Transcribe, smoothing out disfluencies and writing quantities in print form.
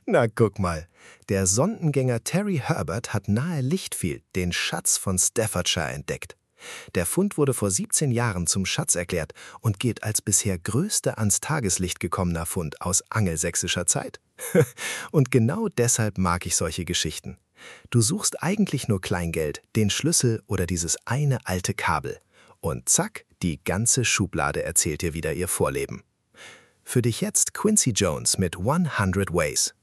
Na, guck mal. Der Sondengänger Terry Herbert hat nahe Lichfield den Schatz von Staffordshire entdeckt. Der Fund wurde vor 17 Jahren zum Schatz erklärt und gilt als bisher größter ans Tageslicht gekommener Fund aus angelsächsischer Zeit. Und genau deshalb mag ich solche Geschichten. Du suchst eigentlich nur Kleingeld, den Schlüssel oder dieses eine alte Kabel. Und zack, die ganze Schublade erzählt dir wieder ihr Vorleben. Für dich jetzt Quincy Jones mit 100 Ways.